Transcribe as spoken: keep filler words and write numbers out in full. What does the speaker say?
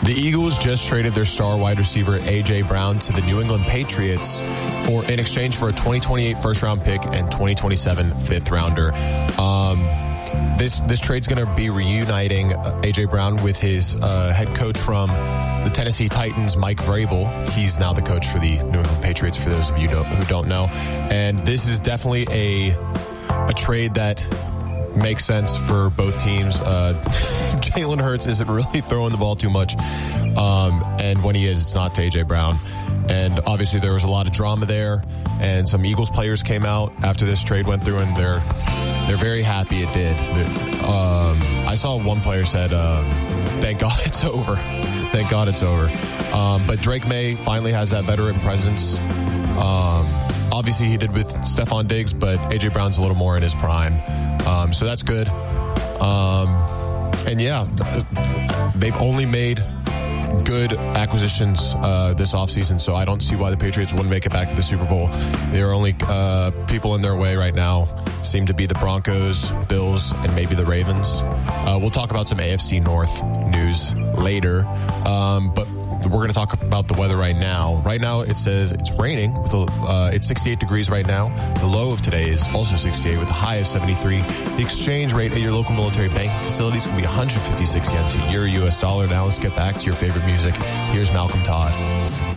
The Eagles just traded their star wide receiver A J. Brown to the New England Patriots for in exchange for a twenty twenty-eight first-round pick and twenty twenty-seven fifth-rounder. Um, this this trade's going to be reuniting A J. Brown with his uh, head coach from the Tennessee Titans, Mike Vrabel. He's now the coach for the New England Patriots, for those of you don't, who don't know. And this is definitely a a trade that makes sense for both teams. Uh, Jalen Hurts isn't really throwing the ball too much. Um, and when he is, it's not to A J. Brown. And obviously there was a lot of drama there. And some Eagles players came out after this trade went through, and they're they're very happy it did. Um, I saw one player said, uh, thank God it's over. Thank God it's over. Um, but Drake May finally has that veteran presence. Um, obviously he did with Stephon Diggs, but A J. Brown's a little more in his prime. Um, so that's good. Um, and yeah, they've only made good acquisitions uh, this offseason, so I don't see why the Patriots wouldn't make it back to the Super Bowl. There are only uh, people in their way right now seem to be the Broncos, Bills, and maybe the Ravens. Uh, we'll talk about some A F C North news later, um, but we're going to talk about the weather right now. Right now, it says it's raining. With a, uh, it's sixty-eight degrees right now. The low of today is also sixty-eight with a high of seventy-three. The exchange rate at your local military banking facilities can be one hundred fifty-six yen to your U S dollar. Now let's get back to your favorite music. Here's Malcolm Todd.